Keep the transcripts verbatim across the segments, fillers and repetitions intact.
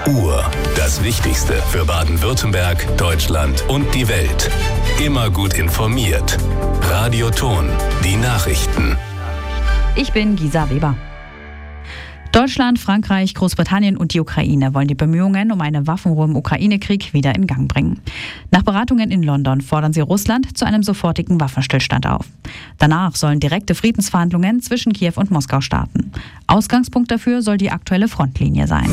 Uhr. Das Wichtigste für Baden-Württemberg, Deutschland und die Welt. Immer gut informiert. Radioton, die Nachrichten. Ich bin Gisa Weber. Deutschland, Frankreich, Großbritannien und die Ukraine wollen die Bemühungen um eine Waffenruhe im Ukraine-Krieg wieder in Gang bringen. Nach Beratungen in London fordern sie Russland zu einem sofortigen Waffenstillstand auf. Danach sollen direkte Friedensverhandlungen zwischen Kiew und Moskau starten. Ausgangspunkt dafür soll die aktuelle Frontlinie sein.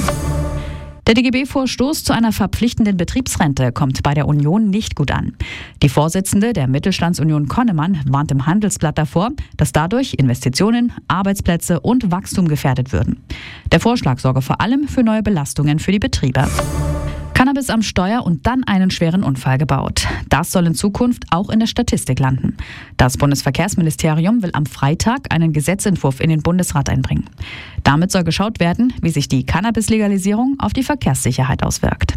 Der D G B-Vorstoß zu einer verpflichtenden Betriebsrente kommt bei der Union nicht gut an. Die Vorsitzende der Mittelstandsunion Konnemann warnt im Handelsblatt davor, dass dadurch Investitionen, Arbeitsplätze und Wachstum gefährdet würden. Der Vorschlag sorge vor allem für neue Belastungen für die Betriebe. Cannabis am Steuer und dann einen schweren Unfall gebaut. Das soll in Zukunft auch in der Statistik landen. Das Bundesverkehrsministerium will am Freitag einen Gesetzentwurf in den Bundesrat einbringen. Damit soll geschaut werden, wie sich die Cannabis-Legalisierung auf die Verkehrssicherheit auswirkt.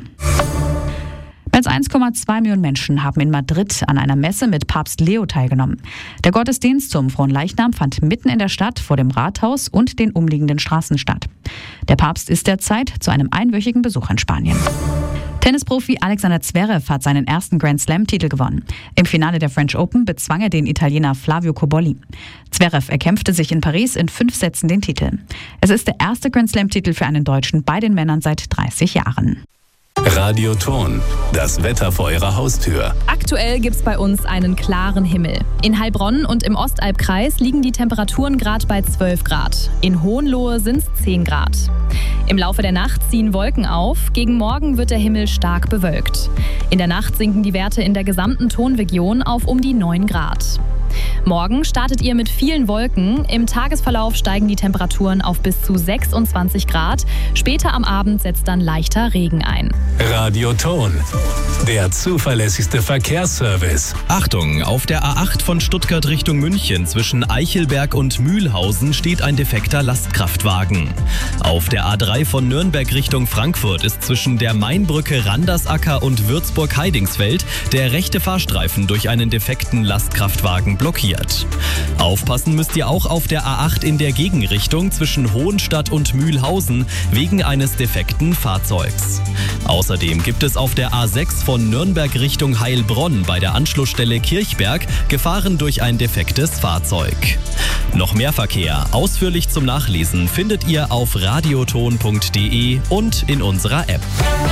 Mehr als eins Komma zwei Millionen Menschen haben in Madrid an einer Messe mit Papst Leo teilgenommen. Der Gottesdienst zum Fronleichnam fand mitten in der Stadt vor dem Rathaus und den umliegenden Straßen statt. Der Papst ist derzeit zu einem einwöchigen Besuch in Spanien. Tennisprofi Alexander Zverev hat seinen ersten Grand Slam-Titel gewonnen. Im Finale der French Open bezwang er den Italiener Flavio Cobolli. Zverev erkämpfte sich in Paris in fünf Sätzen den Titel. Es ist der erste Grand Slam-Titel für einen Deutschen bei den Männern seit dreißig Jahren. Radioton, das Wetter vor Ihrer Haustür. Aktuell gibt's bei uns einen klaren Himmel. In Heilbronn und im Ostalbkreis liegen die Temperaturen gerade bei zwölf Grad. In Hohenlohe sind's zehn Grad. Im Laufe der Nacht ziehen Wolken auf. Gegen Morgen wird der Himmel stark bewölkt. In der Nacht sinken die Werte in der gesamten Tonregion auf um die neun Grad. Morgen startet ihr mit vielen Wolken. Im Tagesverlauf steigen die Temperaturen auf bis zu sechsundzwanzig Grad. Später am Abend setzt dann leichter Regen ein. Radioton, der zuverlässigste Verkehrsservice. Achtung, auf der A acht von Stuttgart Richtung München zwischen Eichelberg und Mühlhausen steht ein defekter Lastkraftwagen. Auf der A drei von Nürnberg Richtung Frankfurt ist zwischen der Mainbrücke Randersacker und Würzburg-Heidingsfeld der rechte Fahrstreifen durch einen defekten Lastkraftwagen blockiert. Aufpassen müsst ihr auch auf der A acht in der Gegenrichtung zwischen Hohenstadt und Mühlhausen wegen eines defekten Fahrzeugs. Außerdem gibt es auf der A sechs von Nürnberg Richtung Heilbronn bei der Anschlussstelle Kirchberg Gefahren durch ein defektes Fahrzeug. Noch mehr Verkehr, ausführlich zum Nachlesen, findet ihr auf radioton punkt de und in unserer App.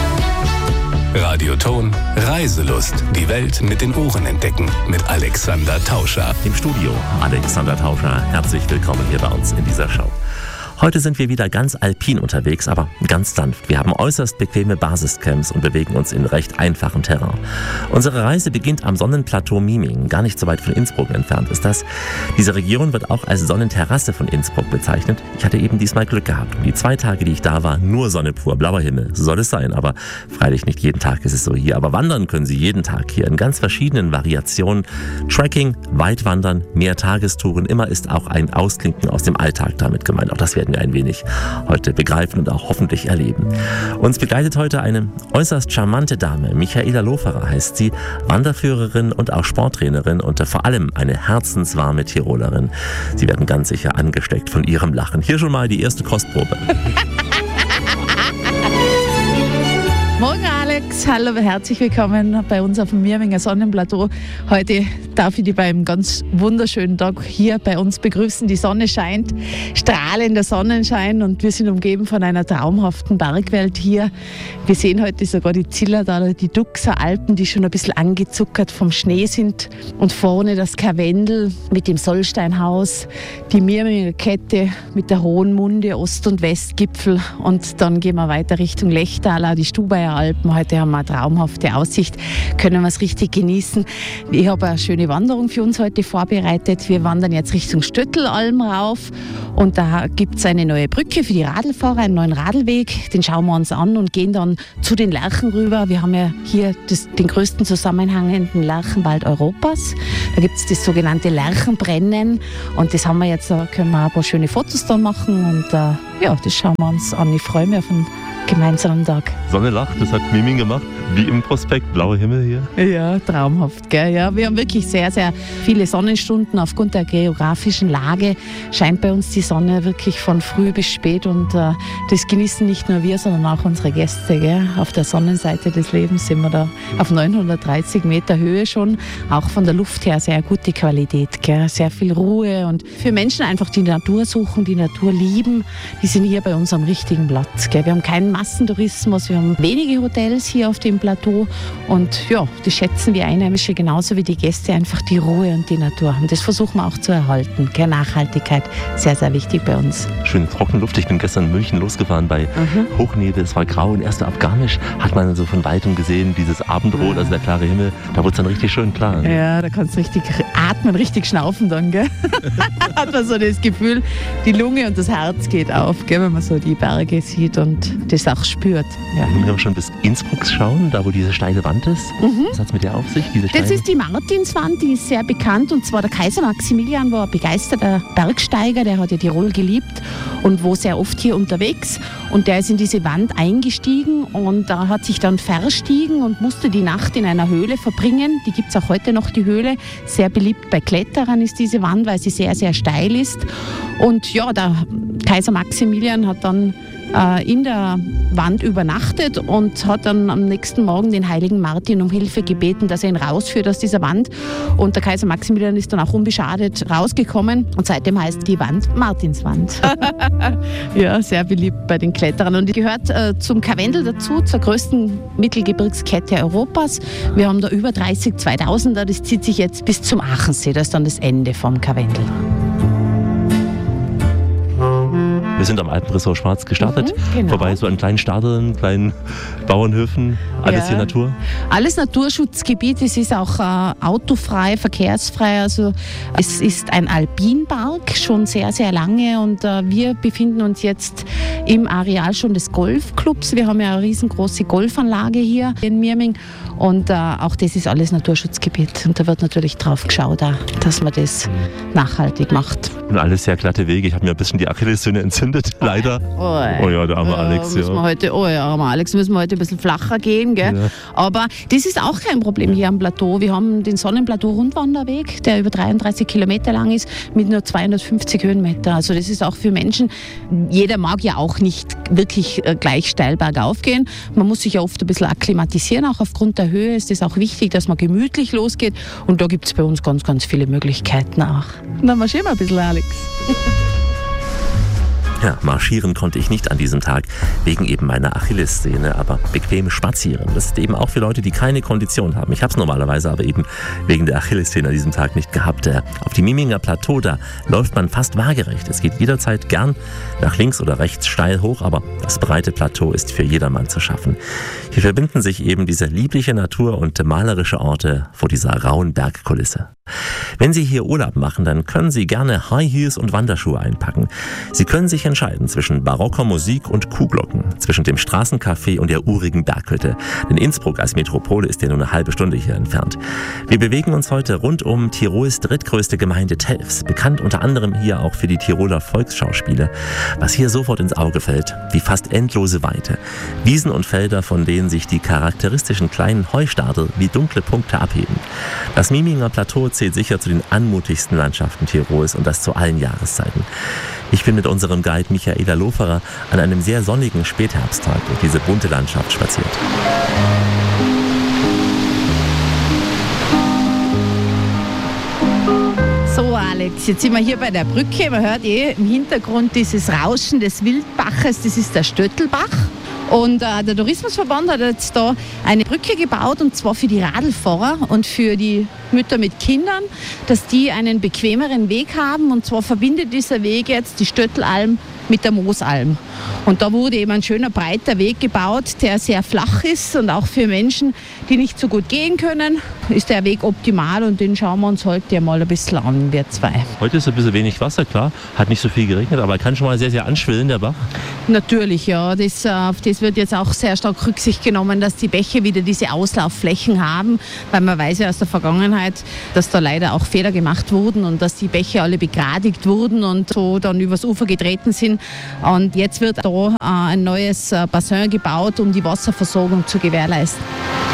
Radioton, Reiselust. Die Welt mit den Ohren entdecken. Mit Alexander Tauscher. Im Studio Alexander Tauscher. Herzlich willkommen hier bei uns in dieser Show. Heute sind wir wieder ganz alpin unterwegs, aber ganz sanft. Wir haben äußerst bequeme Basiscamps und bewegen uns in recht einfachem Terrain. Unsere Reise beginnt am Sonnenplateau Miming, gar nicht so weit von Innsbruck entfernt ist das. Diese Region wird auch als Sonnenterrasse von Innsbruck bezeichnet. Ich hatte eben diesmal Glück gehabt. Und die zwei Tage, die ich da war, nur Sonne pur, blauer Himmel. So soll es sein, aber freilich nicht jeden Tag ist es so hier. Aber wandern können Sie jeden Tag hier in ganz verschiedenen Variationen. Trekking, Weitwandern, Mehrtagestouren, immer ist auch ein Ausklinken aus dem Alltag damit gemeint. Auch das werden wir ein wenig heute begreifen und auch hoffentlich erleben. Uns begleitet heute eine äußerst charmante Dame. Michaela Loferer heißt sie, Wanderführerin und auch Sporttrainerin und vor allem eine herzenswarme Tirolerin. Sie werden ganz sicher angesteckt von ihrem Lachen. Hier schon mal die erste Kostprobe. Morgen Alex, hallo, herzlich willkommen bei uns auf dem Mirminger Sonnenplateau. Heute darf ich dich beim ganz wunderschönen Tag hier bei uns begrüßen. Die Sonne scheint, strahlender Sonnenschein und wir sind umgeben von einer traumhaften Bergwelt hier. Wir sehen heute sogar die Zillertaler, die Duxer Alpen, die schon ein bisschen angezuckert vom Schnee sind. Und vorne das Karwendel mit dem Sollsteinhaus, die Mirminger Kette mit der Hohen Munde, Ost- und Westgipfel. Und dann gehen wir weiter Richtung Lechtaler, die Stubaier Alpen. Heute haben wir eine traumhafte Aussicht, können wir es richtig genießen. Ich habe eine schöne Wanderung für uns heute vorbereitet. Wir wandern jetzt Richtung Stöttelalm rauf und da gibt es eine neue Brücke für die Radlfahrer, einen neuen Radlweg. Den schauen wir uns an und gehen dann zu den Lärchen rüber. Wir haben ja hier das, den größten zusammenhängenden Lärchenwald Europas. Da gibt es das sogenannte Lärchenbrennen und das haben wir jetzt, da können wir ein paar schöne Fotos dann machen und äh, ja, das schauen wir uns an. Ich freue mich auf einen gemeinsamen Tag. Sonne lacht, das hat Miming gemacht. Wie im Prospekt, blauer Himmel hier. Ja, traumhaft, gell? Ja, wir haben wirklich sehr, sehr viele Sonnenstunden. Aufgrund der geografischen Lage scheint bei uns die Sonne wirklich von früh bis spät und äh, das genießen nicht nur wir, sondern auch unsere Gäste, gell? Auf der Sonnenseite des Lebens sind wir da auf neunhundertdreißig Meter Höhe schon. Auch von der Luft her sehr gute Qualität, gell? Sehr viel Ruhe und für Menschen einfach, die Natur suchen, die Natur lieben, die sind hier bei uns am richtigen Platz, gell? Wir haben keinen Massentourismus, wir haben wenige Hotels hier auf dem Plateau und ja, das schätzen wir Einheimische genauso wie die Gäste, einfach die Ruhe und die Natur. Und das versuchen wir auch zu erhalten. Gell? Nachhaltigkeit, sehr, sehr wichtig bei uns. Schöne trockene Luft. Ich bin gestern in München losgefahren bei mhm. Hochnebel. Es war grau und erst ab Garmisch hat man so von Weitem gesehen, dieses Abendrot, also der klare Himmel. Da wurde es dann richtig schön klar. Ne? Ja, da kannst du richtig atmen, richtig schnaufen dann. Gell? Hat man so das Gefühl, die Lunge und das Herz geht auf, gell? Wenn man so die Berge sieht und das auch spürt. Ja. Wenn wir schon bis Innsbruck schauen, da wo diese steile Wand ist. Mhm. Was hat es mit der auf sich? Diese das ist die Martinswand, die ist sehr bekannt und zwar der Kaiser Maximilian war ein begeisterter Bergsteiger, der hat ja Tirol geliebt und war sehr oft hier unterwegs und der ist in diese Wand eingestiegen und da hat sich dann verstiegen und musste die Nacht in einer Höhle verbringen. Die gibt es auch heute noch, die Höhle. Sehr beliebt bei Kletterern ist diese Wand, weil sie sehr, sehr steil ist. Und ja, der Kaiser Maximilian hat dann in der Wand übernachtet und hat dann am nächsten Morgen den heiligen Martin um Hilfe gebeten, dass er ihn rausführt aus dieser Wand. Und der Kaiser Maximilian ist dann auch unbeschadet rausgekommen und seitdem heißt die Wand Martinswand. Ja, sehr beliebt bei den Kletterern und die gehört äh, zum Karwendel dazu, zur größten Mittelgebirgskette Europas. Wir haben da über dreißig zweitausender, das zieht sich jetzt bis zum Aachensee, das ist dann das Ende vom Karwendel. Wir sind am Alpenressort Schwarz gestartet, mhm, genau. vorbei so an kleinen Stadteln, kleinen Bauernhöfen, alles ja. hier Natur. Alles Naturschutzgebiet, es ist auch äh, autofrei, verkehrsfrei, also es ist ein Alpinpark, schon sehr, sehr lange und äh, wir befinden uns jetzt im Areal schon des Golfclubs. Wir haben ja eine riesengroße Golfanlage hier in Mirming und äh, auch das ist alles Naturschutzgebiet und da wird natürlich drauf geschaut, auch, dass man das nachhaltig macht. Und alles sehr glatte Wege, ich habe mir ein bisschen die Achillessehne entzündet, leider. Oh, oh ja, der arme Alex. Müssen wir heute, oh ja, arme Alex, müssen wir heute ein bisschen flacher gehen. Gell? Ja. Aber das ist auch kein Problem hier am Plateau. Wir haben den Sonnenplateau-Rundwanderweg, der über dreiunddreißig Kilometer lang ist, mit nur zweihundertfünfzig Höhenmeter. Also das ist auch für Menschen, jeder mag ja auch nicht wirklich gleich steil bergauf gehen. Man muss sich ja oft ein bisschen akklimatisieren, auch aufgrund der Höhe ist es auch wichtig, dass man gemütlich losgeht. Und da gibt es bei uns ganz, ganz viele Möglichkeiten auch. Dann marschieren wir ein bisschen, Alex. Ja, marschieren konnte ich nicht an diesem Tag, wegen eben meiner Achillessehne, aber bequem spazieren. Das ist eben auch für Leute, die keine Kondition haben. Ich habe es normalerweise aber eben wegen der Achillessehne an diesem Tag nicht gehabt. Auf die Miminger Plateau, da läuft man fast waagerecht. Es geht jederzeit gern nach links oder rechts steil hoch, aber das breite Plateau ist für jedermann zu schaffen. Hier verbinden sich eben diese liebliche Natur und malerische Orte vor dieser rauen Bergkulisse. Wenn Sie hier Urlaub machen, dann können Sie gerne High Heels und Wanderschuhe einpacken. Sie können sich entscheiden zwischen barocker Musik und Kuhglocken, zwischen dem Straßencafé und der urigen Berghütte. Denn Innsbruck als Metropole ist ja nur eine halbe Stunde hier entfernt. Wir bewegen uns heute rund um Tirols drittgrößte Gemeinde Telfs, bekannt unter anderem hier auch für die Tiroler Volksschauspiele. Was hier sofort ins Auge fällt, die fast endlose Weite. Wiesen und Felder, von denen sich die charakteristischen kleinen Heustadel wie dunkle Punkte abheben. Das Miminger Plateau zählt sicher zu den anmutigsten Landschaften Tirols und das zu allen Jahreszeiten. Ich bin mit unserem Guide Michaela Loferer an einem sehr sonnigen Spätherbsttag durch diese bunte Landschaft spaziert. So Alex, jetzt sind wir hier bei der Brücke. Man hört eh im Hintergrund dieses Rauschen des Wildbaches, das ist der Stöttelbach. Und äh, der Tourismusverband hat jetzt da eine Brücke gebaut und zwar für die Radlfahrer und für die Mütter mit Kindern, dass die einen bequemeren Weg haben und zwar verbindet dieser Weg jetzt die Stöttelalm mit der Moosalm. Und da wurde eben ein schöner breiter Weg gebaut, der sehr flach ist und auch für Menschen, die nicht so gut gehen können, ist der Weg optimal und den schauen wir uns heute ja mal ein bisschen an, wir zwei. Heute ist ein bisschen wenig Wasser, klar, hat nicht so viel geregnet, aber kann schon mal sehr, sehr anschwillen, der Bach. Natürlich, ja, das, auf das wird jetzt auch sehr stark Rücksicht genommen, dass die Bäche wieder diese Auslaufflächen haben, weil man weiß ja aus der Vergangenheit, dass da leider auch Fehler gemacht wurden und dass die Bäche alle begradigt wurden und so dann übers Ufer getreten sind. Und jetzt wird da äh, ein neues äh, Bassin gebaut, um die Wasserversorgung zu gewährleisten.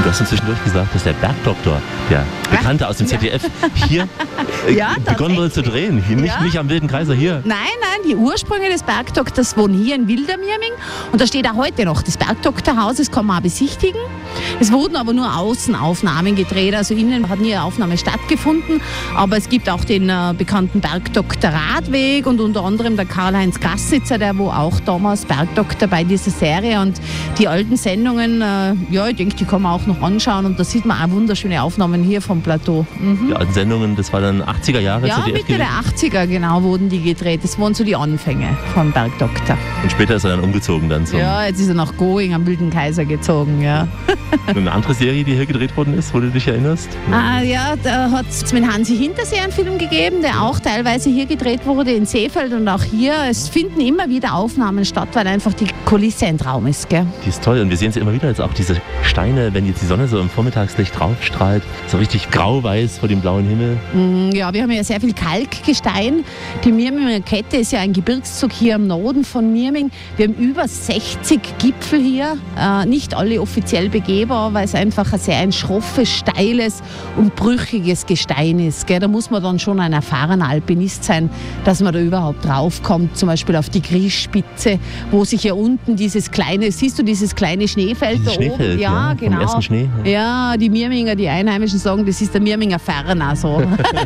Du hast uns zwischendurch gesagt, dass der Bergdoktor, der Bekannte aus dem Z D F, hier äh, Ja, begonnen wurde zu drehen. Hier, nicht, Ja. nicht am Wilden Kaiser, hier. Nein, nein, die Ursprünge des Bergdoktors wohnen hier in Wildermirming und da steht auch heute noch das Bergdoktorhaus, das kann man auch besichtigen. Es wurden aber nur Außenaufnahmen gedreht, also innen hat nie eine Aufnahme stattgefunden, aber es gibt auch den äh, bekannten Bergdoktor Radweg und unter anderem der Karl-Heinz Gassnitzer, der wo auch damals Bergdoktor bei dieser Serie und die alten Sendungen, äh, ja, ich denke, die kann man auch noch anschauen und da sieht man auch wunderschöne Aufnahmen hier vom Plateau. Mhm. Die alten Sendungen, das war dann achtziger Jahre Ja, Z D F Mitte gewesen. der achtziger genau wurden die gedreht. Das waren so die Anfänge vom Bergdoktor. Und später ist er dann umgezogen dann zum... Ja, jetzt ist er nach Going am Wilden Kaiser gezogen, ja. Eine andere Serie, die hier gedreht worden ist, wo du dich erinnerst? Ah, ja, da hat es mit Hansi Hinterseer einen Film gegeben, der auch teilweise hier gedreht wurde in Seefeld und auch hier. Es finden immer wieder Aufnahmen statt, weil einfach die Kulisse ein Traum ist, gell? Die ist toll und wir sehen sie immer wieder jetzt auch diese Steine, wenn jetzt die Sonne so im Vormittagslicht draufstrahlt, so richtig grau-weiß vor dem blauen Himmel. Mm, Ja, wir haben ja sehr viel Kalkgestein. Die Mirminger Kette ist ja ein Gebirgszug hier im Norden von Mirming. Wir haben über sechzig Gipfel hier, äh, nicht alle offiziell begehbar, weil es einfach ein sehr ein schroffes, steiles und brüchiges Gestein ist. Gell? Da muss man dann schon ein erfahrener Alpinist sein, dass man da überhaupt draufkommt. Zum Beispiel auf die Griesspitze, wo sich hier unten dieses kleine, siehst du dieses kleine Schneefeld Dieses da oben? Schneefeld, ja, vom genau. ersten Schnee. Ja, die Mirminger, die Einheimischen sagen, das ist der Mirminger Ferner so.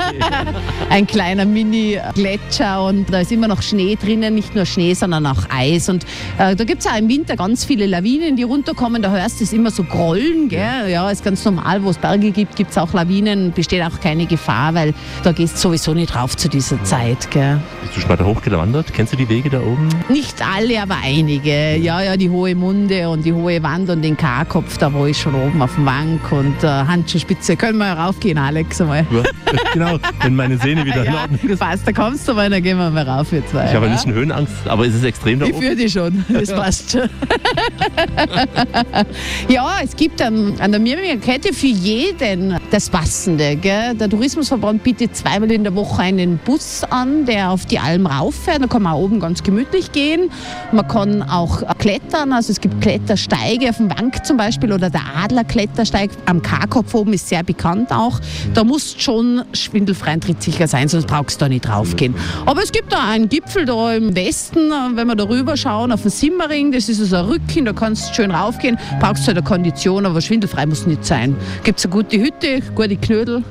Ein kleiner Mini-Gletscher und da ist immer noch Schnee drinnen, nicht nur Schnee, sondern auch Eis. Und äh, da gibt es auch im Winter ganz viele Lawinen, die runterkommen. Da hörst du es immer so grollen. Gell? Ja, ist ganz normal, wo es Berge gibt, gibt es auch Lawinen. Besteht auch keine Gefahr, weil da gehst du sowieso nicht drauf zu dieser Zeit. Gell? Bist du schon mal da hochgewandert? Kennst du die Wege da oben? Nicht alle, aber einige. Ja, ja, die hohe Munde und die hohe Wand und den K-Kopf, da war ich schon oben auf dem Wank und äh, Handschuhspitze. Können wir raufgehen, Alex, einmal? Ja, genau, wenn meine Sehne wieder in Ja, Ordnung ist. passt, da kommst du mal, dann gehen wir mal rauf, wir zwei. Ich habe ein ja? bisschen Höhenangst, aber es ist extrem da Ich oben. fühle dich schon, das passt schon. Ja, es gibt an, an der Mirminger Kette für jeden das Passende. Gell? Der Tourismusverband bietet zweimal in der Woche einen Bus an, der auf die Alm rauffährt. Da kann man auch oben ganz gemütlich gehen. Man kann auch klettern, also es gibt Klettersteige auf dem Wank zum Beispiel oder der Adlerklettersteig am K-Kopf oben ist sehr bekannt auch. Da musst du schon schwindelfrei und trittsicher sein, sonst brauchst du da nicht draufgehen. Aber es gibt da einen Gipfel da im Westen, wenn wir da rüber schauen, auf den Simmering, das ist also ein Rücken, da kannst du schön raufgehen, brauchst halt eine Kondition, aber schwindelfrei muss nicht sein. Gibt es eine gute Hütte, gute Knödel.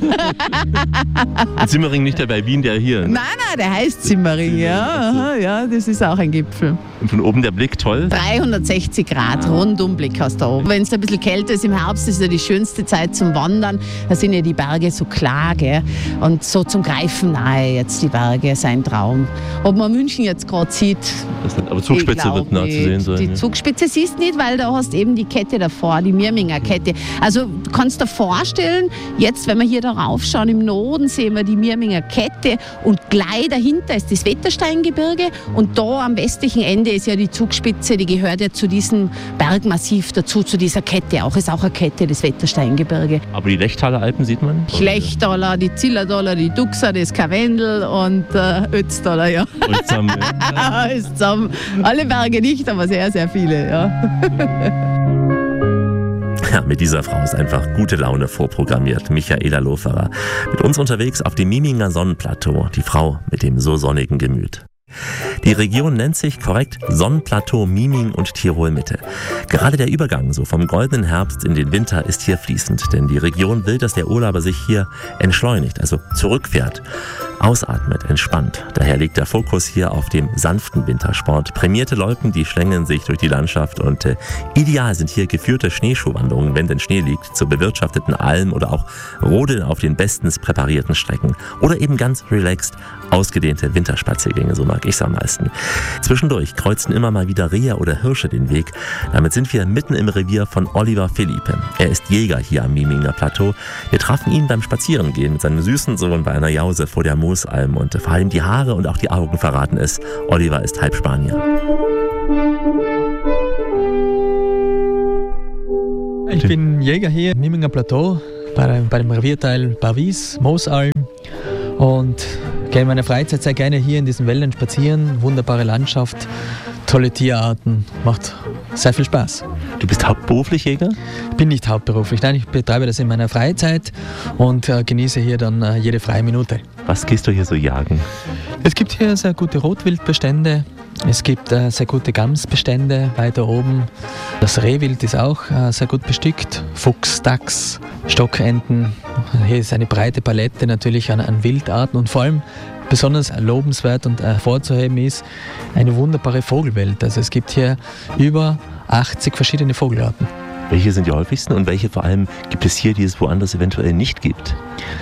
Und Simmering nicht der bei Wien, der hier. Nein, nein, der heißt Simmering, ja, aha, ja, das ist auch ein Gipfel. Und von oben der Blick toll. dreihundertsechzig Grad Rundumblick hast du da oben. Wenn es ein bisschen kälter ist im Herbst, ist ja die schönste Zeit zum Wandern. Da sind ja die Berge so klar, gell? Und so zum Greifen nahe jetzt die Berge, ist ein Traum. Ob man München jetzt gerade sieht, Das hat, aber Zugspitze ich glaub wird nah zu nicht. sehen sein. Die ja. Zugspitze siehst du nicht, weil da hast eben die Kette davor, die Mirminger Kette. Also du kannst dir vorstellen, jetzt wenn wir hier da raufschauen, im Norden sehen wir die Mirminger Kette und gleich dahinter ist das Wettersteingebirge und da am westlichen Ende ist ja die Zugspitze, die gehört ja zu diesem Bergmassiv dazu, zu dieser Kette auch. Ist auch eine Kette, das Wettersteingebirge. Aber die Lechtaler Alpen sieht man? Lechtaler, die Zillertaler, die Duxer, das Karwendel und äh, Ötztaler, ja. Und zusammen, ja. Alles zusammen. Alle Berge nicht, aber sehr, sehr viele, ja. Ja, mit dieser Frau ist einfach gute Laune vorprogrammiert. Michaela Loferer. Mit uns unterwegs auf dem Miminger Sonnenplateau. Die Frau mit dem so sonnigen Gemüt. Die Region nennt sich korrekt Sonnenplateau Miming und Tirol-Mitte. Gerade der Übergang so vom goldenen Herbst in den Winter ist hier fließend, denn die Region will, dass der Urlauber sich hier entschleunigt, also zurückfährt, ausatmet, entspannt. Daher liegt der Fokus hier auf dem sanften Wintersport. Prämierte Loipen, die schlängeln sich durch die Landschaft und äh, ideal sind hier geführte Schneeschuhwanderungen, wenn denn Schnee liegt, zu bewirtschafteten Almen oder auch Rodeln auf den bestens präparierten Strecken. Oder eben ganz relaxed ausgedehnte Winterspaziergänge, so mag ich's am meisten. Zwischendurch kreuzen immer mal wieder Rehe oder Hirsche den Weg. Damit sind wir mitten im Revier von Oliver Philippe. Er ist Jäger hier am Miminger Plateau. Wir trafen ihn beim Spazierengehen mit seinem süßen Sohn bei einer Jause vor der Moosalm und vor allem die Haare und auch die Augen verraten es. Oliver ist halb Spanier. Ich bin Jäger hier im Miminger Plateau bei, bei dem Revierteil Barwies, Moosalm und gehe in meiner Freizeit sehr gerne hier in diesen Wäldern spazieren. Wunderbare Landschaft, tolle Tierarten, macht sehr viel Spaß. Du bist hauptberuflich Jäger? Ich bin nicht hauptberuflich, nein, ich betreibe das in meiner Freizeit und äh, genieße hier dann äh, jede freie Minute. Was gehst du hier so jagen? Es gibt hier sehr gute Rotwildbestände, es gibt äh, sehr gute Gamsbestände weiter oben. Das Rehwild ist auch äh, sehr gut bestückt. Fuchs, Dachs, Stockenten. Hier ist eine breite Palette natürlich an, an Wildarten und vor allem besonders lobenswert und hervorzuheben ist eine wunderbare Vogelwelt. Also es gibt hier über achtzig verschiedene Vogelarten. Welche sind die häufigsten und welche vor allem gibt es hier, die es woanders eventuell nicht gibt?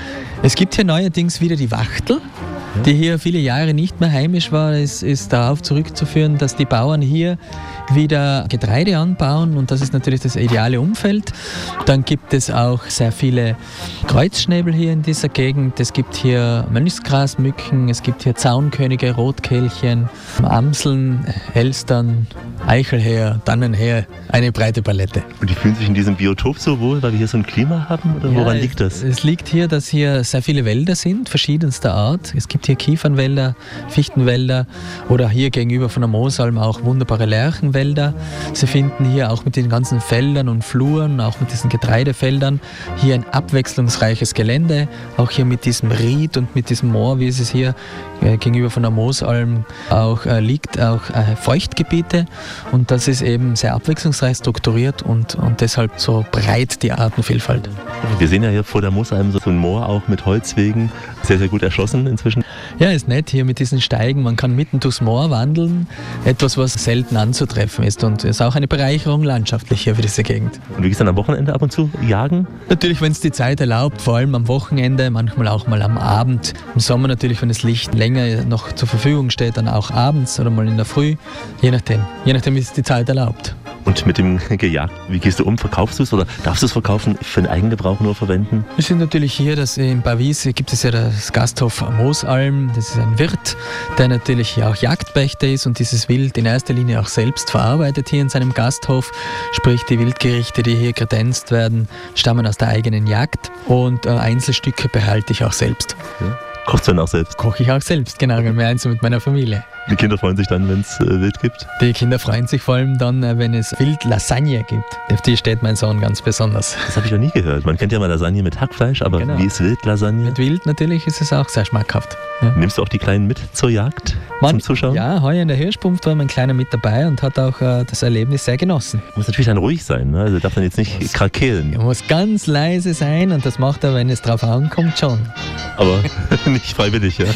Es gibt hier neuerdings wieder die Wachtel, die hier viele Jahre nicht mehr heimisch war. Es ist darauf zurückzuführen, dass die Bauern hier wieder Getreide anbauen und das ist natürlich das ideale Umfeld. Dann gibt es auch sehr viele Kreuzschnäbel hier in dieser Gegend. Es gibt hier Mönchsgrasmücken, es gibt hier Zaunkönige, Rotkehlchen, Amseln, Elstern, Eichelheer, Tannenheer, eine breite Palette. Und die fühlen sich in diesem Biotop so wohl, weil wir hier so ein Klima haben? Oder woran ja, liegt das? Es, es liegt hier, dass hier sehr viele Wälder sind, verschiedenster Art. Es gibt hier Kiefernwälder, Fichtenwälder oder hier gegenüber von der Moosalm auch wunderbare Lärchenwälder. Sie finden hier auch mit den ganzen Feldern und Fluren, auch mit diesen Getreidefeldern, hier ein abwechslungsreiches Gelände. Auch hier mit diesem Ried und mit diesem Moor, wie es es hier äh, gegenüber von der Moosalm auch äh, liegt, auch äh, Feuchtgebiete. Und das ist eben sehr abwechslungsreich strukturiert und, und deshalb so breit die Artenvielfalt. Wir sehen ja hier vor der Moosalm so ein Moor auch mit Holzwegen, sehr, sehr gut erschlossen inzwischen. Ja, ist nett hier mit diesen Steigen. Man kann mitten durchs Moor wandeln, etwas, was selten anzutreffen ist und ist auch eine Bereicherung landschaftlich hier für diese Gegend. Und wie gehst du dann am Wochenende ab und zu jagen? Natürlich, wenn es die Zeit erlaubt, vor allem am Wochenende, manchmal auch mal am Abend. Im Sommer natürlich, wenn das Licht länger noch zur Verfügung steht, dann auch abends oder mal in der Früh, je nachdem. Je nachdem, wie es die Zeit erlaubt. Und mit dem Gejagt, wie gehst du um? Verkaufst du es oder darfst du es verkaufen, für den Eigengebrauch nur verwenden? Wir sind natürlich hier, dass in Pavis gibt es ja das Gasthof Moosalm. Das ist ein Wirt, der natürlich hier auch Jagdpächter ist und dieses Wild in erster Linie auch selbst verarbeitet hier in seinem Gasthof. Sprich, die Wildgerichte, die hier kredenzt werden, stammen aus der eigenen Jagd und äh, Einzelstücke behalte ich auch selbst. Ja. Kochst du dann auch selbst? Koche ich auch selbst, genau, gemeinsam mit meiner Familie. Die Kinder freuen sich dann, wenn es äh, Wild gibt? Die Kinder freuen sich vor allem dann, äh, wenn es Wildlasagne gibt. Auf die steht mein Sohn ganz besonders. Das habe ich noch nie gehört. Man kennt ja mal Lasagne mit Hackfleisch, aber genau. Wie ist Wildlasagne? Mit Wild natürlich ist es auch sehr schmackhaft. Ja. Nimmst du auch die Kleinen mit zur Jagd, Man, zum Zuschauen? Ja, heuer in der Hirschpumpf war mein Kleiner mit dabei und hat auch äh, das Erlebnis sehr genossen. Muss natürlich dann ruhig sein, ne? Also darf man jetzt nicht muss, krakeelen. Er muss ganz leise sein und das macht er, wenn es drauf ankommt, schon. Aber nicht freiwillig, ja?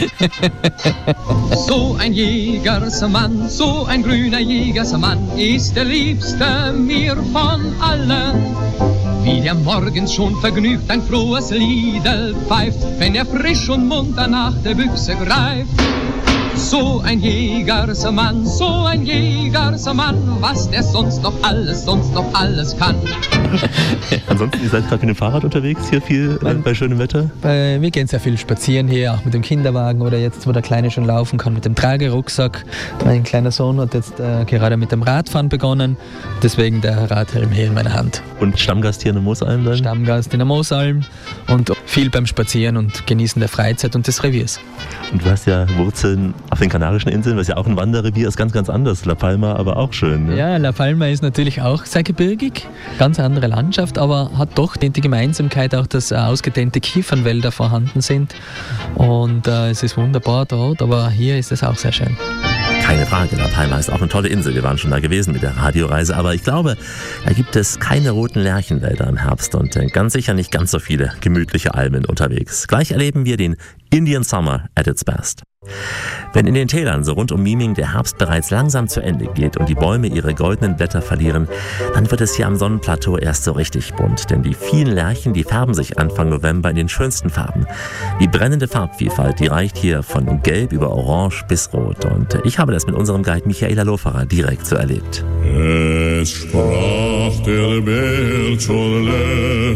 So ein Jägersmann, so ein grüner Jägersmann ist der Liebste mir von allen. Wie der morgens schon vergnügt ein frohes Liedel pfeift, wenn er frisch und munter nach der Büchse greift. So ein Jägersmann, so ein Jägersmann, was der sonst noch alles, sonst noch alles kann. Ansonsten, ihr seid gerade mit dem Fahrrad unterwegs, hier viel äh, bei schönem Wetter? Bei, wir gehen sehr viel spazieren hier, auch mit dem Kinderwagen oder jetzt, wo der Kleine schon laufen kann, mit dem Tragerucksack. Mein kleiner Sohn hat jetzt äh, gerade mit dem Radfahren begonnen, deswegen der Radhelm hier in meiner Hand. Und Stammgast hier in der Moosalm dann? Stammgast in der Moosalm und viel beim Spazieren und Genießen der Freizeit und des Reviers. Und du hast ja Wurzeln auf den Kanarischen Inseln, was ja auch ein Wanderrevier ist, ganz, ganz anders. La Palma, aber auch schön. Ne? Ja, La Palma ist natürlich auch sehr gebirgig, ganz andere Landschaft, aber hat doch die Gemeinsamkeit auch, dass ausgedehnte Kiefernwälder vorhanden sind. Und äh, es ist wunderbar dort, aber hier ist es auch sehr schön. Keine Frage, La Palma ist auch eine tolle Insel. Wir waren schon da gewesen mit der Radioreise, aber ich glaube, da gibt es keine roten Lärchenwälder im Herbst und ganz sicher nicht ganz so viele gemütliche Almen unterwegs. Gleich erleben wir den Indian Summer at its best. Wenn in den Tälern so rund um Miming der Herbst bereits langsam zu Ende geht und die Bäume ihre goldenen Blätter verlieren, dann wird es hier am Sonnenplateau erst so richtig bunt. Denn die vielen Lerchen, die färben sich Anfang November in den schönsten Farben. Die brennende Farbvielfalt, die reicht hier von Gelb über Orange bis Rot. Und ich habe das mit unserem Guide Michaela Loferer direkt so erlebt. Es sprach der Belzer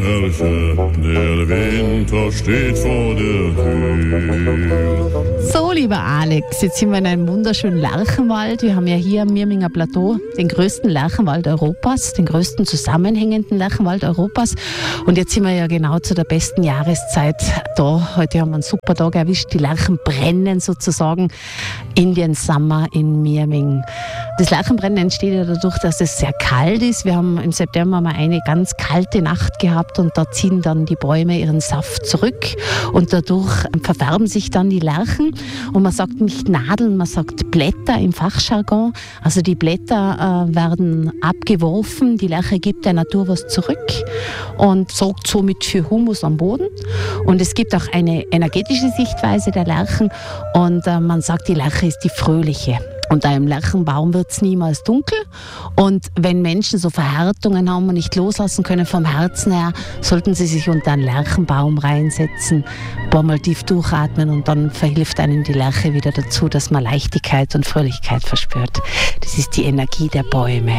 Lerche, der Winter steht vor der Tür. So, lieber Alex, jetzt sind wir in einem wunderschönen Lärchenwald. Wir haben ja hier am Mirminger Plateau den größten Lärchenwald Europas, den größten zusammenhängenden Lärchenwald Europas. Und jetzt sind wir ja genau zu der besten Jahreszeit da. Heute haben wir einen super Tag erwischt. Die Lärchen brennen sozusagen. Indian Summer in Mirming. Das Lärchenbrennen entsteht ja dadurch, dass es sehr kalt ist. Wir haben im September mal eine ganz kalte Nacht gehabt und da ziehen dann die Bäume ihren Saft zurück und dadurch verfärben sich dann die Lärchen. Und man sagt nicht Nadeln, man sagt Blätter im Fachjargon. Also die Blätter äh, werden abgeworfen, die Lerche gibt der Natur was zurück und sorgt somit für Humus am Boden. Und es gibt auch eine energetische Sichtweise der Lerchen und äh, man sagt, die Lerche ist die fröhliche. Unter einem Lärchenbaum wird es niemals dunkel. Und wenn Menschen so Verhärtungen haben und nicht loslassen können vom Herzen her, sollten sie sich unter einen Lärchenbaum reinsetzen, ein paar Mal tief durchatmen und dann verhilft einem die Lerche wieder dazu, dass man Leichtigkeit und Fröhlichkeit verspürt. Das ist die Energie der Bäume.